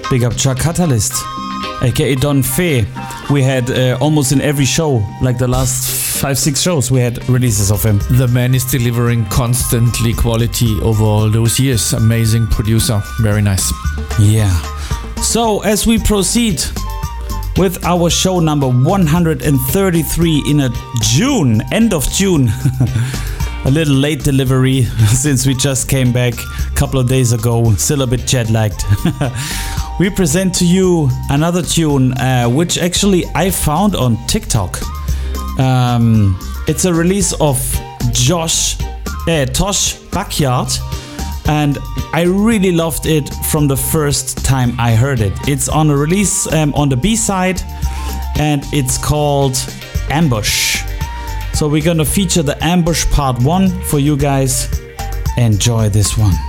Big up Chuck Catalyst, aka Don Fe. We had almost in every show, like the last 5-6 shows, we had releases of him. The man is delivering constantly quality over all those years. Amazing producer. Very nice. Yeah. So as we proceed with our show number 133 in end of June. A little late delivery since we just came back a couple of days ago, still a bit jet lagged. We present to you another tune which actually I found on TikTok. It's a release of Tosh Backyard, and I really loved it from the first time I heard it. It's on a release on the B-side, and it's called Ambush. So we're gonna feature the Ambush Part 1 for you guys. Enjoy this one.